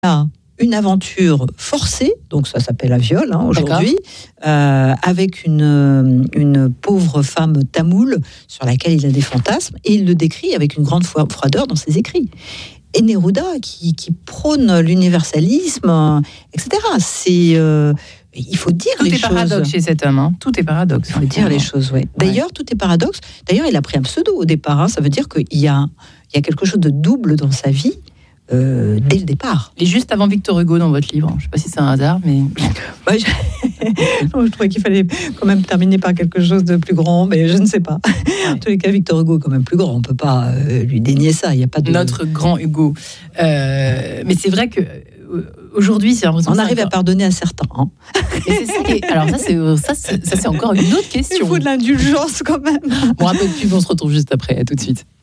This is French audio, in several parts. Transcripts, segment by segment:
a une aventure forcée, donc ça s'appelle un viol aujourd'hui, avec une pauvre femme tamoule sur laquelle il a des fantasmes, et il le décrit avec une grande froideur dans ses écrits. Et Neruda qui prône l'universalisme, etc. Il faut dire les choses. Tout est paradoxe chez cet homme. Tout est paradoxe. Il faut dire les choses, oui. D'ailleurs, tout est paradoxe. D'ailleurs, il a pris un pseudo au départ. Ça veut dire qu'il y a quelque chose de double dans sa vie dès le départ. Et juste avant Victor Hugo dans votre livre. Je ne sais pas si c'est un hasard, mais... Je trouvais qu'il fallait quand même terminer par quelque chose de plus grand, mais je ne sais pas. En tous les cas, Victor Hugo est quand même plus grand. On ne peut pas lui dénier ça. Il y a pas de... Notre grand Hugo. Mais c'est vrai que... Aujourd'hui, c'est on arrive à pardonner à certains. Et c'est ça qui est... Alors ça, c'est encore une autre question. Il faut de l'indulgence quand même. Bon, un peu de pub, on se retrouve juste après. À tout de suite.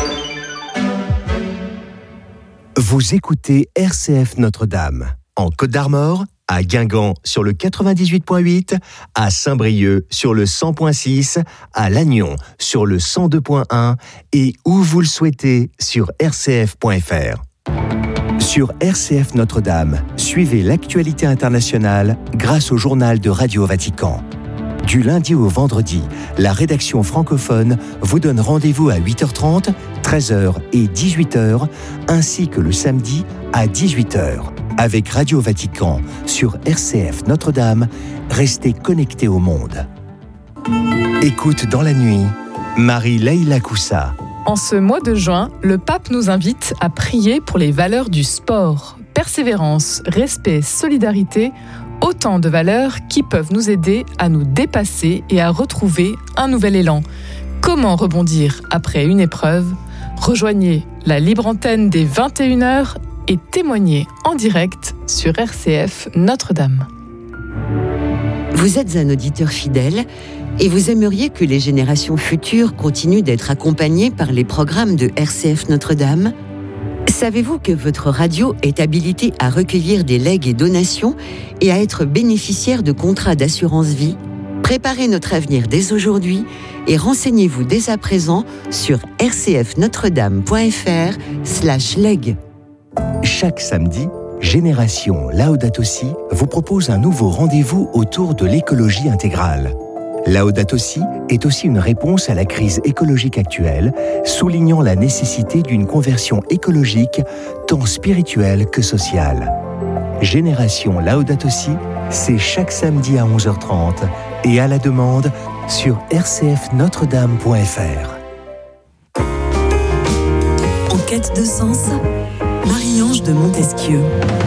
Vous écoutez RCF Notre-Dame, en Côte-d'Armor, à Guingamp sur le 98.8, à Saint-Brieuc sur le 100.6, à Lannion sur le 102.1 et où vous le souhaitez sur rcf.fr. Sur RCF Notre-Dame, suivez l'actualité internationale grâce au journal de Radio Vatican. Du lundi au vendredi, la rédaction francophone vous donne rendez-vous à 8h30, 13h et 18h, ainsi que le samedi à 18h. Avec Radio Vatican sur RCF Notre-Dame, restez connectés au monde. Écoute dans la nuit, Marie-Leïla Coussa. En ce mois de juin, le pape nous invite à prier pour les valeurs du sport. Persévérance, respect, solidarité, autant de valeurs qui peuvent nous aider à nous dépasser et à retrouver un nouvel élan. Comment rebondir après une épreuve ? Rejoignez la libre antenne des 21h et témoignez en direct sur RCF Notre-Dame. Vous êtes un auditeur fidèle et vous aimeriez que les générations futures continuent d'être accompagnées par les programmes de RCF Notre-Dame ? Savez-vous que votre radio est habilitée à recueillir des legs et donations et à être bénéficiaire de contrats d'assurance vie ? Préparez notre avenir dès aujourd'hui et renseignez-vous dès à présent sur rcfnotredame.fr/leg. Chaque samedi, Génération Laudato Si vous propose un nouveau rendez-vous autour de l'écologie intégrale. Laudato Si est aussi une réponse à la crise écologique actuelle, soulignant la nécessité d'une conversion écologique tant spirituelle que sociale. Génération Laudato Si, c'est chaque samedi à 11h30 et à la demande sur rcfnotredame.fr. En quête de sens, Marie-Ange de Montesquieu.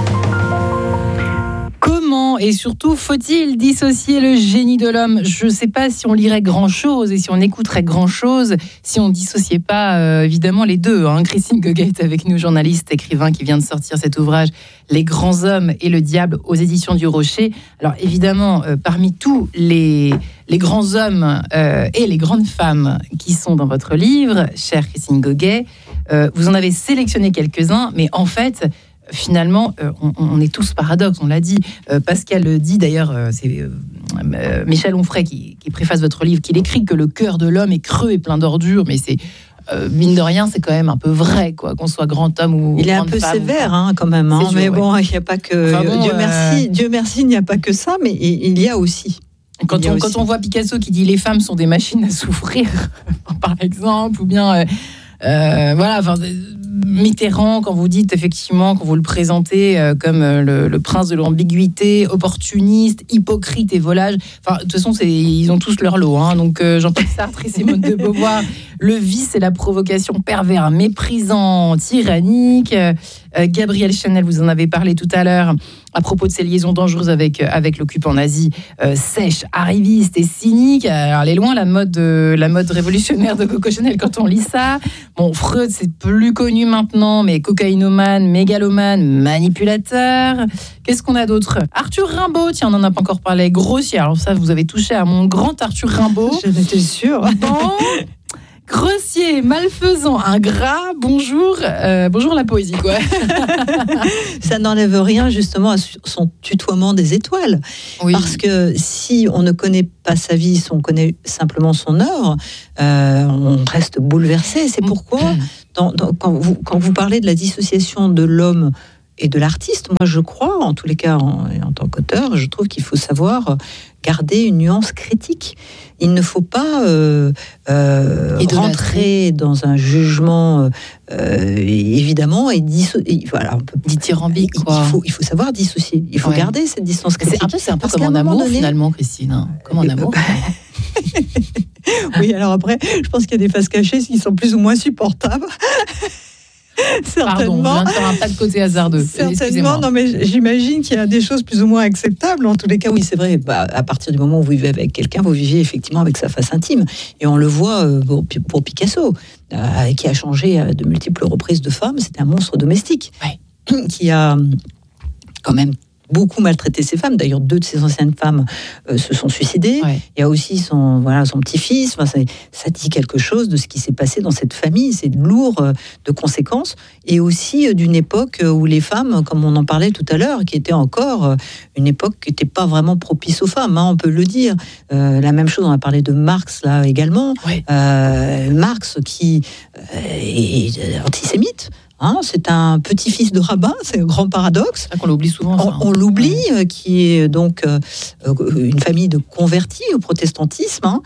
Comment et surtout faut-il dissocier le génie de l'homme ? Je ne sais pas si on lirait grand-chose et si on écouterait grand-chose si on ne dissociait pas évidemment les deux. Christine Goguet est avec nous, journaliste, écrivain qui vient de sortir cet ouvrage « Les grands hommes et le diable » aux éditions du Rocher. Alors évidemment, parmi tous les grands hommes et les grandes femmes qui sont dans votre livre, chère Christine Goguet, vous en avez sélectionné quelques-uns, mais en fait... Finalement, on est tous paradoxes, on l'a dit. Pascal le dit d'ailleurs, c'est Michel Onfray qui préface votre livre, qu'il écrit que le cœur de l'homme est creux et plein d'ordures, mais c'est mine de rien, c'est quand même un peu vrai, quoi, qu'on soit grand homme ou grande femme. Il est un peu sévère, quand même. Mais bon, il n'y a pas que... Enfin, bon, Dieu merci, il n'y a pas que ça, mais il y a aussi. Quand on voit Picasso qui dit « les femmes sont des machines à souffrir », par exemple, ou bien... Mitterrand, quand vous dites effectivement, quand vous le présentez comme le prince de l'ambiguïté, opportuniste, hypocrite et volage, enfin, de toute façon, ils ont tous leur lot. Donc Jean-Paul Sartre et Simone de Beauvoir, le vice et la provocation pervers, méprisant, tyrannique. Gabrielle Chanel, vous en avez parlé tout à l'heure, à propos de ses liaisons dangereuses avec l'occupant nazi, sèche, arriviste et cynique. Alors, elle est loin la mode révolutionnaire de Coco Chanel quand on lit ça. Bon, Freud, c'est plus connu maintenant, mais cocaïnomane, mégalomane, manipulateur. Qu'est-ce qu'on a d'autre ? Arthur Rimbaud, tiens, on n'en a pas encore parlé. Grossier, alors ça, vous avez touché à mon grand Arthur Rimbaud. J'en étais sûre. Bon... Grossier, malfaisant, ingrat, bonjour la poésie, quoi. Ça n'enlève rien justement à son tutoiement des étoiles. Oui. Parce que si on ne connaît pas sa vie, si on connaît simplement son œuvre, on reste bouleversé. C'est pourquoi, quand vous parlez de la dissociation de l'homme et de l'artiste. Moi, je crois, en tous les cas, en tant qu'auteur, je trouve qu'il faut savoir garder une nuance critique. Il ne faut pas rentrer dans un jugement, évidemment, et voilà, dithyrambique. Il faut savoir dissocier. Il faut garder cette distance critique. C'est un peu comme en amour, finalement, Christine. Comme en amour. Oui, alors après, je pense qu'il y a des faces cachées qui sont plus ou moins supportables. Pardon, je viens de faire un pas de côté hasardeux. Certainement, non, mais j'imagine qu'il y a des choses plus ou moins acceptables. En tous les cas, oui, c'est vrai. À partir du moment où vous vivez avec quelqu'un, vous vivez effectivement avec sa face intime. Et on le voit pour Picasso, qui a changé de multiples reprises de femme. C'était un monstre domestique qui a quand même beaucoup maltraité ses femmes. D'ailleurs, 2 de ses anciennes femmes se sont suicidées. Il y a aussi son petit-fils. Ça dit quelque chose de ce qui s'est passé dans cette famille. C'est lourd de conséquences. Et aussi d'une époque où les femmes, comme on en parlait tout à l'heure, qui était encore une époque qui n'était pas vraiment propice aux femmes, on peut le dire. La même chose, on a parlé de Marx là également. Marx qui est antisémite. C'est un petit-fils de rabbin, c'est un grand paradoxe. C'est vrai qu'on l'oublie souvent. On l'oublie, qui est donc une famille de convertis au protestantisme,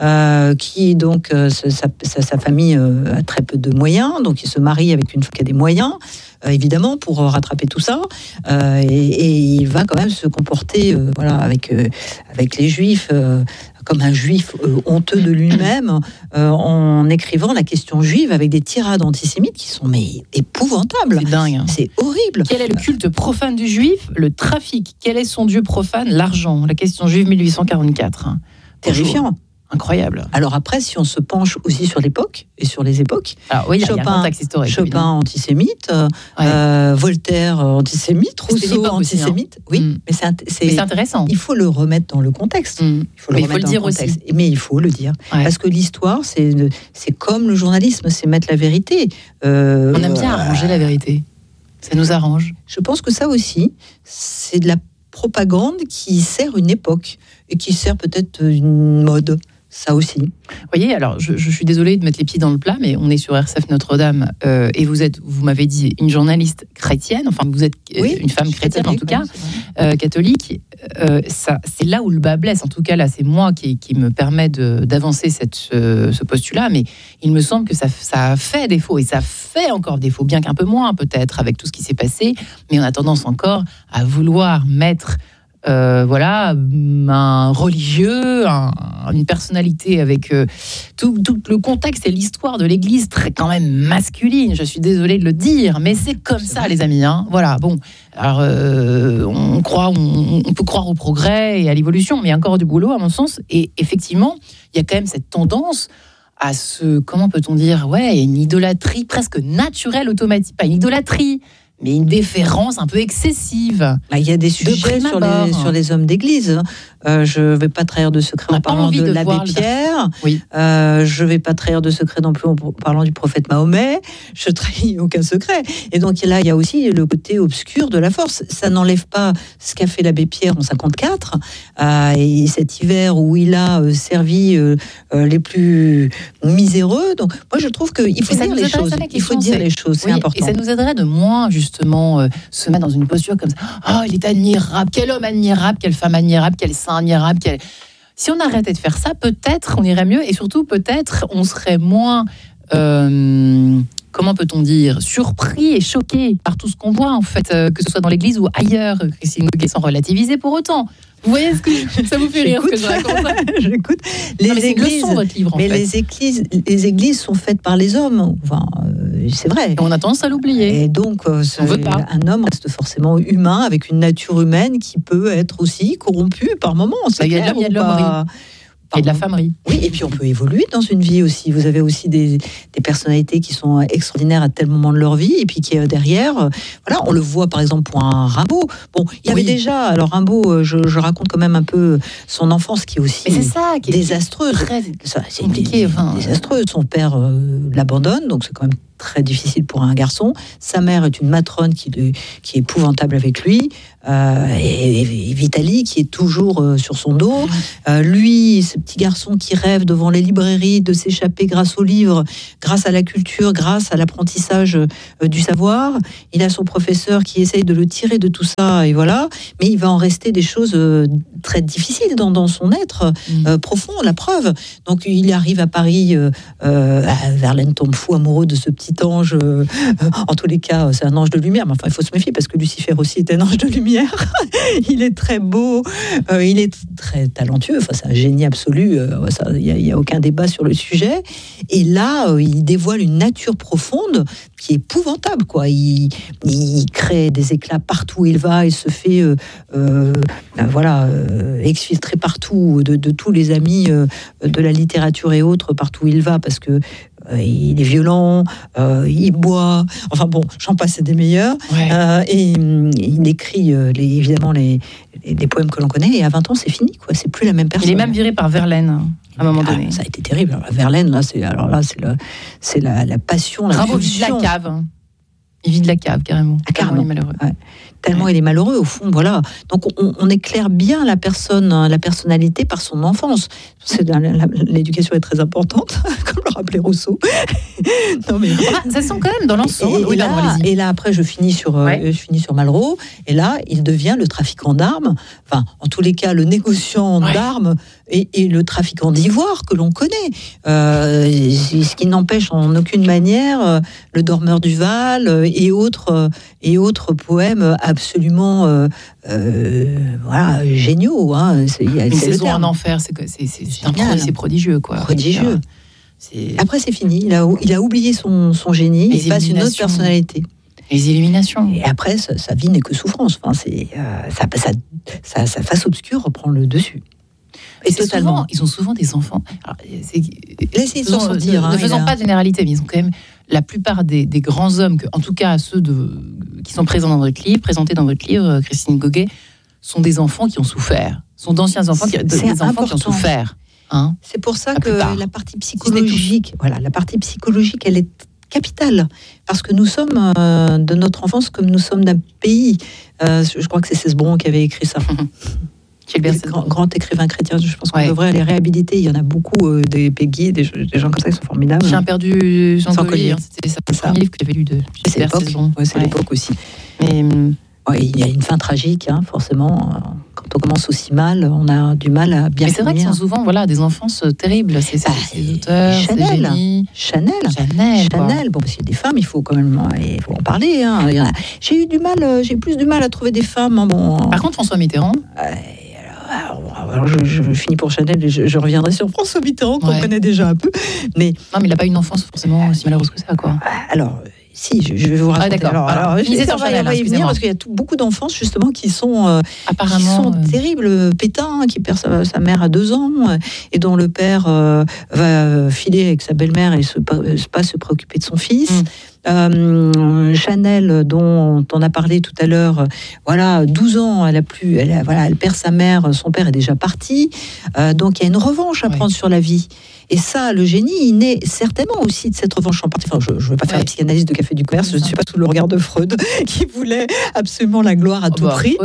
qui donc sa famille a très peu de moyens, donc il se marie avec une femme qui a des moyens, évidemment, pour rattraper tout ça, et il va quand même se comporter avec les Juifs. Comme un juif honteux de lui-même, en écrivant la question juive avec des tirades antisémites qui sont épouvantables. C'est dingue. C'est horrible. Quel est le culte profane du juif ? Le trafic. Quel est son dieu profane ? L'argent. La question juive 1844. Terrifiant. Incroyable. Alors après, si on se penche aussi sur l'époque et sur les époques, il y a un contexte historique. Chopin antisémite, Voltaire antisémite, Rousseau antisémite. Mais c'est intéressant. Il faut le remettre dans le contexte. Il faut le dire aussi. Mais il faut le dire. Parce que l'histoire, c'est comme le journalisme, c'est mettre la vérité. On aime bien arranger la vérité. Ça nous arrange. Je pense que ça aussi, c'est de la propagande qui sert une époque et qui sert peut-être une mode. Ça aussi. Vous voyez, alors je suis désolée de mettre les pieds dans le plat, mais on est sur RCF Notre-Dame et vous m'avez dit, une journaliste chrétienne, enfin vous êtes une femme chrétienne en tout cas, catholique. C'est là où le bas blesse. En tout cas, là, c'est moi qui me permet d'avancer ce postulat, mais il me semble que ça a fait défaut et ça fait encore défaut, bien qu'un peu moins peut-être avec tout ce qui s'est passé, mais on a tendance encore à vouloir mettre un religieux, une personnalité avec tout le contexte et l'histoire de l'Église très quand même masculine. Je suis désolée de le dire, mais c'est comme ça, les amis. Voilà. Bon, alors on peut croire au progrès et à l'évolution, mais il y a encore du boulot à mon sens. Et effectivement, il y a quand même cette tendance à comment peut-on dire, une idolâtrie presque naturelle, automatique, pas une idolâtrie, mais une déférence un peu excessive. Il y a des sujets sur les hommes d'église. Je ne vais pas trahir de secret en parlant de l'abbé Pierre. Je ne vais pas trahir de secret non plus en parlant du prophète Mahomet. Je trahis aucun secret. Et donc là, il y a aussi le côté obscur de la force. Ça n'enlève pas ce qu'a fait l'abbé Pierre en 54, et cet hiver où il a servi les plus miséreux. Donc moi, je trouve qu'il faut dire les choses. Il faut dire les choses, c'est important. Et ça nous aiderait de moins justement se mettre dans une posture comme ça. Oh, il est admirable. Quel homme admirable, quelle femme admirable, quel saint admirable. Si on arrêtait de faire ça, peut-être on irait mieux et surtout peut-être on serait moins, comment peut-on dire, surpris et choqué par tout ce qu'on voit en fait, que ce soit dans l'église ou ailleurs, Christine Noguet, sans relativiser pour autant. Vous voyez ça vous fait rire ce que je raconte. J'écoute. Votre livre, mais les églises sont faites par les hommes. Enfin, c'est vrai. Et on a tendance à l'oublier. Et donc, un homme reste forcément humain, avec une nature humaine qui peut être aussi corrompue par moments. Il y a de l'hommerie. Et de la femmerie. Oui, et puis on peut évoluer dans une vie aussi. Vous avez aussi des personnalités qui sont extraordinaires à tel moment de leur vie, et puis qui derrière, on le voit par exemple pour un Rimbaud. Bon, il y avait déjà, alors Rimbaud, je raconte quand même un peu son enfance qui est aussi désastreuse. C'est compliqué. Désastreuse. Son père l'abandonne, donc c'est quand même très difficile pour un garçon. Sa mère est une matrone qui est épouvantable avec lui. Et Vitali qui est toujours sur son dos. Lui, ce petit garçon qui rêve devant les librairies de s'échapper grâce aux livres, grâce à la culture, grâce à l'apprentissage du savoir. Il a son professeur qui essaye de le tirer de tout ça, et voilà. Mais il va en rester des choses très difficiles dans son être profond, la preuve. Donc il arrive à Paris, Verlaine tombe fou amoureux de ce petit ange. En tous les cas, c'est un ange de lumière, mais enfin il faut se méfier parce que Lucifer aussi est un ange de lumière. Il est très beau, il est très talentueux, enfin, c'est un génie absolu, il n'y a aucun débat sur le sujet. Et là, il dévoile une nature profonde qui est épouvantable, quoi. Il crée des éclats partout où il va, il se fait exfiltrer partout de tous les amis de la littérature et autres, partout où il va, parce que il est violent, il boit, enfin bon, j'en passe, c'est des meilleurs. Et il écrit évidemment les poèmes que l'on connaît, et à 20 ans, c'est fini, quoi. C'est plus la même personne. Il est même viré par Verlaine à un moment donné. Ça a été terrible. Alors, Verlaine, c'est la passion, la pulsion. Il vit de la cave. Il vit de la cave, carrément. Carrément. Il est malheureux. Ouais. Tellement il est malheureux, au fond, voilà. Donc on éclaire bien la personnalité par son enfance. L'éducation est très importante, comme le rappelait Rousseau. Non, mais... ça sent quand même dans l'ensemble. Et là, après, je finis sur Malraux, et là, il devient le trafiquant d'armes, enfin, en tous les cas, le négociant d'armes et le trafiquant d'ivoire que l'on connaît. Ce qui n'empêche en aucune manière le Dormeur du Val et autres poèmes absolument géniaux. Hein. Une saison en enfer, c'est prodigieux, quoi. Prodigieux. Après, c'est fini. Il a oublié son génie. Il passe une autre personnalité. Les illuminations. Et après, sa vie n'est que souffrance. Enfin, sa face obscure reprend le dessus. Et totalement. Ils ont souvent des enfants. Laissez s'en sortir. Ne faisons pas de généralité, mais ils ont quand même la plupart des grands hommes, en tout cas ceux qui sont présents dans votre livre, présentés dans votre livre, Christine Goguet, sont des enfants qui ont souffert. Sont d'anciens enfants qui ont souffert. Hein, c'est pour ça que la partie psychologique, elle est capitale, parce que nous sommes de notre enfance comme nous sommes d'un pays. Je crois que c'est Cesbron qui avait écrit ça. Grand écrivain chrétien, je pense qu'on devrait les réhabiliter. Il y en a beaucoup, des Peggy, des gens comme ça qui sont formidables. J'ai perdu Jean Collier. C'était le premier livre que j'avais lu de Cesbron. C'est l'époque aussi. Mais il y a une fin tragique, hein, forcément. Quand on commence aussi mal, on a du mal à bien finir. Mais c'est vrai qu'ils sont souvent des enfances terribles. C'est ces auteurs, ces génies. Chanel. Bon, parce qu'il y a des femmes, il faut quand même en parler. Hein. J'ai eu plus du mal à trouver des femmes. Hein, bon. Par contre, François Mitterrand. Alors je finis pour Chanel et je reviendrai sur François Mitterrand qu'on connaît déjà un peu. Mais il n'a pas eu une enfance forcément aussi malheureuse que ça, quoi. Alors. Si, je vais vous raconter. D'accord. Alors, on va y venir parce qu'il y a beaucoup d'enfants justement qui sont terribles, pétins, qui perd sa mère à 2 ans et dont le père va filer avec sa belle-mère et pas se préoccuper de son fils. Chanel, dont on a parlé tout à l'heure, 12 ans, elle perd sa mère, son père est déjà parti, donc il y a une revanche à prendre sur la vie. Et ça, le génie, il naît certainement aussi de cette revanche en partie. Enfin, je ne veux pas faire la psychanalyse de Café du Commerce, je ne suis pas sous le regard de Freud, qui voulait absolument la gloire à tout prix.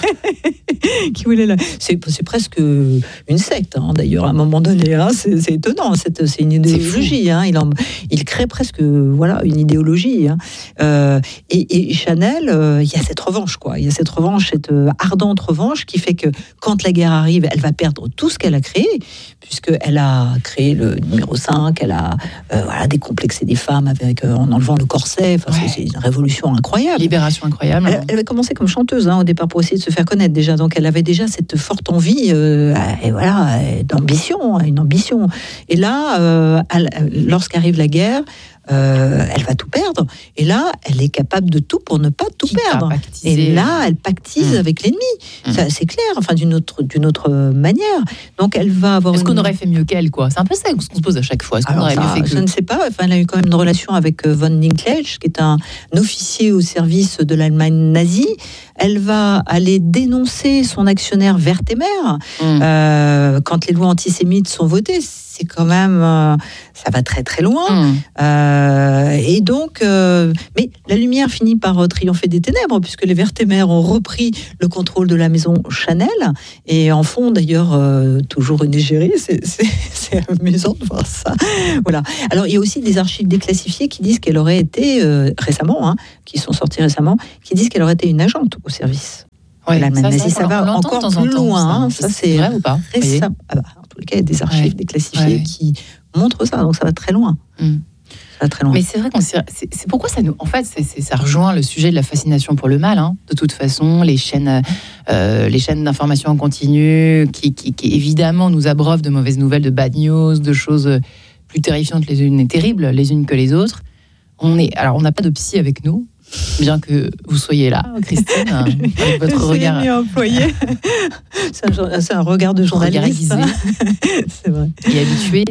Qui voulait c'est presque une secte, hein, d'ailleurs, à un moment donné. Hein, c'est étonnant, c'est une idéologie. Hein, il crée presque une idéologie. Hein. Et Chanel, il y a cette revanche, quoi. Il y a cette revanche, cette ardente revanche qui fait que quand la guerre arrive, elle va perdre tout ce qu'elle a créé, puisqu'elle a créé le numéro 5, elle a décomplexé des femmes en enlevant le corset. Enfin, c'est une révolution incroyable. Libération incroyable. Elle avait commencé comme chanteuse au départ pour essayer de se faire connaître déjà. Donc elle avait déjà cette forte envie, d'ambition, une ambition. Et là, lorsqu'arrive la guerre, elle va tout perdre. Et là, elle est capable de tout pour ne pas tout perdre. Et là, elle pactise avec l'ennemi. Ça, c'est clair, enfin, d'une autre manière. Donc, elle va avoir. Est-ce qu'on aurait fait mieux qu'elle, quoi? C'est un peu ça qu'on se pose à chaque fois. Est-ce qu'on aurait mieux fait que... Je ne sais pas. Enfin, elle a eu quand même une relation avec von Dinklage, qui est un officier au service de l'Allemagne nazie. Elle va aller dénoncer son actionnaire Vertemer quand les lois antisémites sont votées. C'est quand même, ça va très très loin. Et donc, mais la lumière finit par triompher des ténèbres, puisque les Vertemer ont repris le contrôle de la maison Chanel et en font d'ailleurs toujours une égérie. C'est amusant de voir ça. Voilà. Alors il y a aussi des archives déclassifiées qui disent qu'elle aurait été récemment, qui sont sorties récemment, qui disent qu'elle aurait été une agente au service. Ouais, ça va encore plus loin. Ça c'est vrai ou pas? Récemment. En tous les cas, il y a des archives déclassifiées qui montrent ça, donc ça va très loin. Ça va très loin. Mais c'est vrai c'est pourquoi ça nous, en fait, ça rejoint le sujet de la fascination pour le mal. De toute façon, les chaînes d'information en continu, qui évidemment nous abreuvent de mauvaises nouvelles, de bad news, de choses plus terrifiantes les unes et terribles les unes que les autres. On n'a pas de psy avec nous. Bien que vous soyez là, Christine, avec votre regard employé. C'est un regard de journaliste. C'est vrai. Et habitué.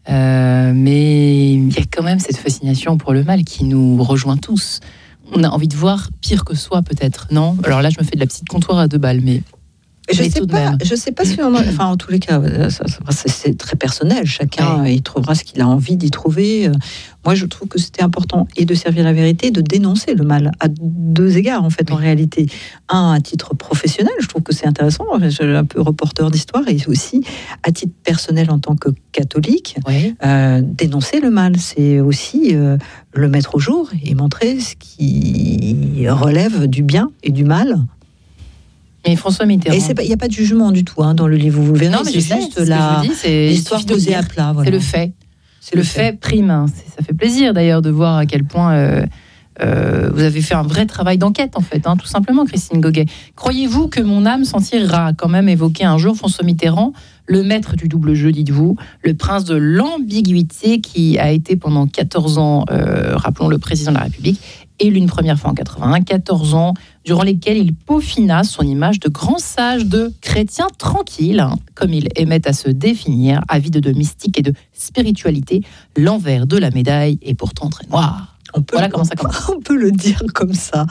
Mais il y a quand même cette fascination pour le mal qui nous rejoint tous. On a envie de voir pire que soi, peut-être, non? Alors là, je me fais de la petite comptoir à 2 balles, mais... Je sais pas si on a, enfin en tous les cas, c'est très personnel. Chacun il trouvera ce qu'il a envie d'y trouver. Moi, je trouve que c'était important et de servir la vérité, et de dénoncer le mal à 2 égards en fait en réalité. Un à titre professionnel, je trouve que c'est intéressant. Je suis un peu reporter d'histoire et aussi à titre personnel en tant que catholique, dénoncer le mal, c'est aussi le mettre au jour et montrer ce qui relève du bien et du mal. Mais François Mitterrand. Et il n'y a pas de jugement du tout vous le verrez. Non, mais c'est juste l'histoire posée à plat. Voilà. C'est le fait. C'est le fait prime. Ça fait plaisir d'ailleurs de voir à quel point vous avez fait un vrai travail d'enquête en fait, tout simplement, Christine Goguet. Croyez-vous que mon âme sentira quand même évoquer un jour François Mitterrand, le maître du double jeu, dites-vous, le prince de l'ambiguïté qui a été pendant 14 ans, rappelons le président de la République, élu une première fois en 81, 14 ans, durant lesquels il peaufina son image de grand sage, de chrétien tranquille, comme il aimait à se définir, avide de mystique et de spiritualité. L'envers de la médaille est pourtant très noir. Comment ça commence. On peut le dire comme ça.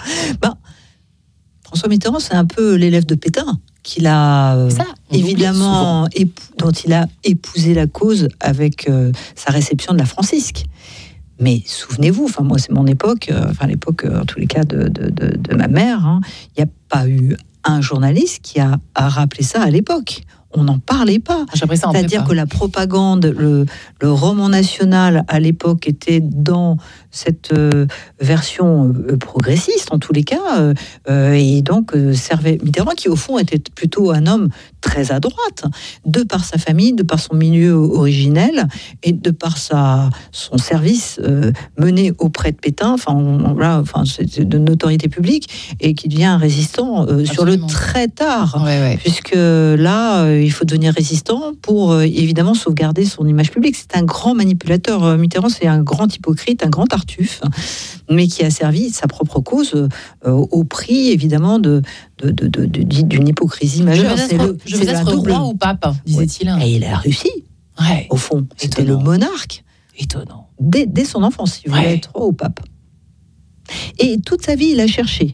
François Mitterrand, c'est un peu l'élève de Pétain, qu'il a évidemment, dont il a épousé la cause avec sa réception de la Francisque. Mais souvenez-vous, moi c'est mon époque, l'époque en tous les cas de ma mère, il n'y a pas eu un journaliste qui a rappelé ça à l'époque. On n'en parlait pas. C'est-à-dire que la propagande, le roman national à l'époque était dans cette version progressiste en tous les cas, et donc servait Mitterrand, qui au fond était plutôt un homme très à droite, de par sa famille, de par son milieu originel et de par son service mené auprès de Pétain, c'est de notoriété publique, et qui devient un résistant sur le très tard, puisque là il faut devenir résistant pour évidemment sauvegarder son image publique. C'est un grand manipulateur. Mitterrand, c'est un grand hypocrite, un grand tartuffe, mais qui a servi sa propre cause au prix évidemment d'une hypocrisie majeure. Je veux être roi ou pape, disait-il. Et il a réussi. Au fond, c'était le monarque. Étonnant. Dès son enfance, il voulait être roi ou pape. Et toute sa vie, il a cherché.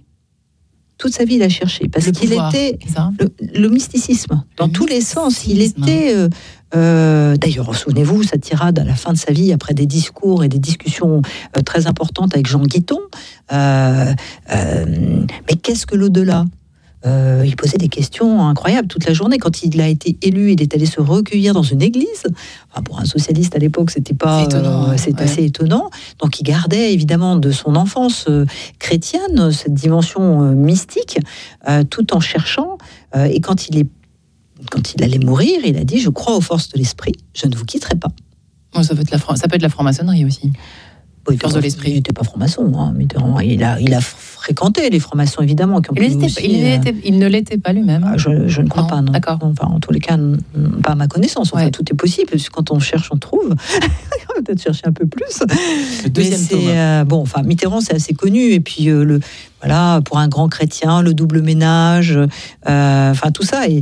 Parce qu'il était le mysticisme dans tous les sens. Il était d'ailleurs, souvenez-vous, sa tirade à la fin de sa vie, après des discours et des discussions très importantes avec Jean Guiton. Mais qu'est-ce que l'au-delà ? Il posait des questions incroyables toute la journée. Quand il a été élu, il est allé se recueillir dans une église. Pour un socialiste à l'époque, c'était assez étonnant. Donc il gardait évidemment de son enfance chrétienne cette dimension mystique, tout en cherchant. Et quand il allait mourir, il a dit: je crois aux forces de l'esprit, je ne vous quitterai pas. Ça peut être la franc-maçonnerie aussi. Oui, force de l'esprit. Il n'était pas franc-maçon, Mitterrand. Il a fréquenté les francs-maçons, évidemment. Il ne l'était pas lui-même. Je ne crois pas, non. D'accord. En tous les cas, pas à ma connaissance. Tout est possible. Quand on cherche, on trouve. On va peut-être chercher un peu plus. Le deuxième tome. Mitterrand, c'est assez connu. Et puis, pour un grand chrétien, le double ménage, tout ça. Et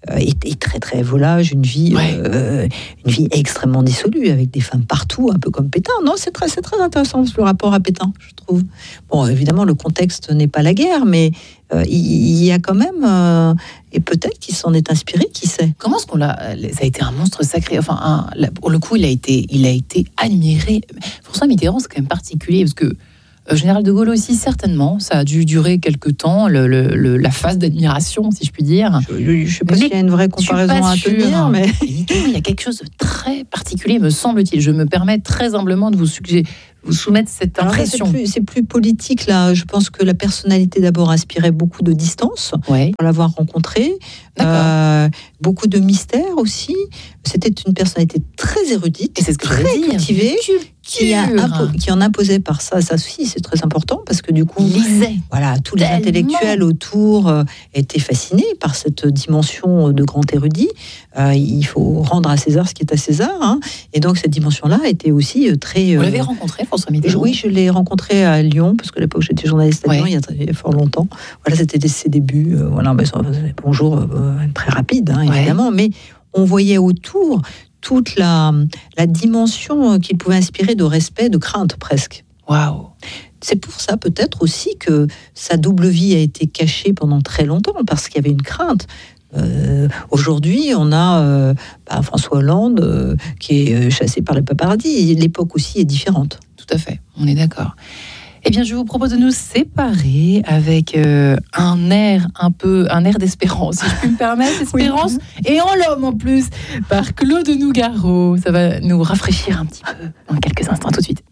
est très très volage, une vie extrêmement dissolue, avec des femmes partout, un peu comme Pétain. Non, c'est très intéressant le rapport à Pétain, je trouve. Bon, évidemment, le contexte n'est pas la guerre, mais il y a quand même, et peut-être qu'il s'en est inspiré, qui sait. Comment est-ce qu'on l'a... Ça a été un monstre sacré. Enfin, pour le coup, il a été admiré. François Mitterrand, c'est quand même particulier, parce que Général de Gaulle aussi, certainement. Ça a dû durer quelque temps, la phase d'admiration, si je puis dire. Je ne sais pas s'il y a une vraie comparaison à tenir, mais... Il y a quelque chose de très particulier, me semble-t-il. Je me permets très humblement de vous soumettre cette impression. C'est plus politique, là. Je pense que la personnalité, d'abord, inspirait beaucoup de distance, pour l'avoir rencontré. Beaucoup de mystère aussi. C'était une personnalité très érudite, et c'est ce que très cultivée, qui en imposait par ça. Ça aussi, c'est très important, parce que du coup, tous les intellectuels autour étaient fascinés par cette dimension de grand érudit. Il faut rendre à César ce qui est à César, hein. Et donc cette dimension-là était aussi très... Vous l'avez rencontré, François Mitterrand ? Oui, je l'ai rencontré à Lyon, parce qu'à l'époque j'étais journaliste à Lyon, il y a fort longtemps. Voilà, c'était ses débuts. Bonjour, très rapide, hein, évidemment, mais on voyait autour toute la dimension qu'il pouvait inspirer de respect, de crainte presque. Waouh! C'est pour ça peut-être aussi que sa double vie a été cachée pendant très longtemps, parce qu'il y avait une crainte. Aujourd'hui, on a François Hollande qui est chassé par les paparazzi. L'époque aussi est différente. Tout à fait, on est d'accord. Eh bien, je vous propose de nous séparer avec un air d'espérance, si je puis me permettre, espérance, et en l'homme en plus, par Claude Nougaro. Ça va nous rafraîchir un petit peu dans quelques instants, tout de suite.